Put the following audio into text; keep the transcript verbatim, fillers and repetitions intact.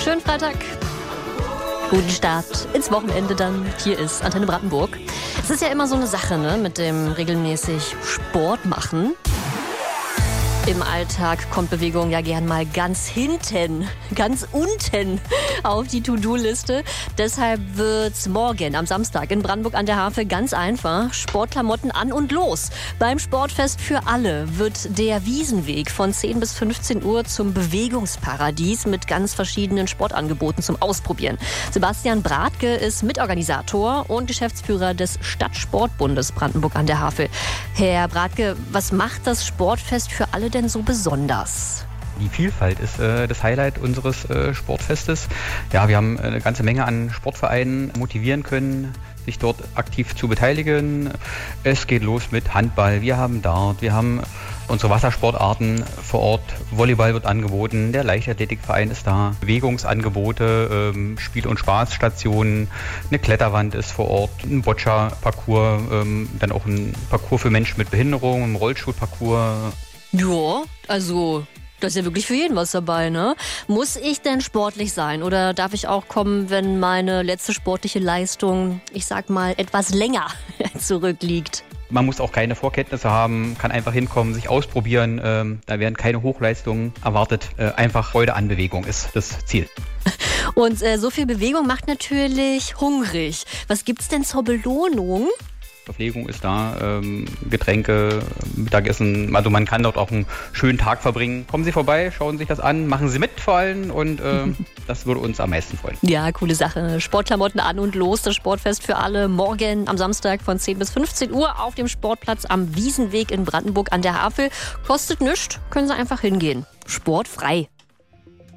Schönen Freitag. Guten Start ins Wochenende dann. Hier ist Antenne Brandenburg. Es ist ja immer so eine Sache, ne, mit dem regelmäßig Sport machen. Im Alltag kommt Bewegung ja gern mal ganz hinten, ganz unten auf die To-Do-Liste. Deshalb wird's morgen am Samstag in Brandenburg an der Havel ganz einfach. Sportklamotten an und los. Beim Sportfest für alle wird der Wiesenweg von zehn bis fünfzehn Uhr zum Bewegungsparadies mit ganz verschiedenen Sportangeboten zum Ausprobieren. Sebastian Bratke ist Mitorganisator und Geschäftsführer des Stadtsportbundes Brandenburg an der Havel. Herr Bratke, was macht das Sportfest für alle denn so besonders? Die Vielfalt ist äh, das Highlight unseres äh, Sportfestes. Ja, wir haben eine ganze Menge an Sportvereinen motivieren können, sich dort aktiv zu beteiligen. Es geht los mit Handball, wir haben Dart, wir haben unsere Wassersportarten vor Ort. Volleyball wird angeboten, der Leichtathletikverein ist da, Bewegungsangebote, ähm, Spiel- und Spaßstationen, eine Kletterwand ist vor Ort, ein Boccia-Parcours, ähm, dann auch ein Parcours für Menschen mit Behinderung, ein Rollstuhlparcours. Ja, also da ist ja wirklich für jeden was dabei, ne? Muss ich denn sportlich sein oder darf ich auch kommen, wenn meine letzte sportliche Leistung, ich sag mal, etwas länger zurückliegt? Man muss auch keine Vorkenntnisse haben, kann einfach hinkommen, sich ausprobieren. Ähm, da werden keine Hochleistungen erwartet. Äh, einfach Freude an Bewegung ist das Ziel. Und äh, so viel Bewegung macht natürlich hungrig. Was gibt's denn zur Belohnung? Verpflegung ist da, ähm, Getränke, Mittagessen, also man kann dort auch einen schönen Tag verbringen. Kommen Sie vorbei, schauen Sie sich das an, machen Sie mit vor allem und äh, das würde uns am meisten freuen. Ja, coole Sache. Sportklamotten an und los, das Sportfest für alle. Morgen am Samstag von zehn bis fünfzehn Uhr auf dem Sportplatz am Wiesenweg in Brandenburg an der Havel. Kostet nichts, können Sie einfach hingehen. Sportfrei.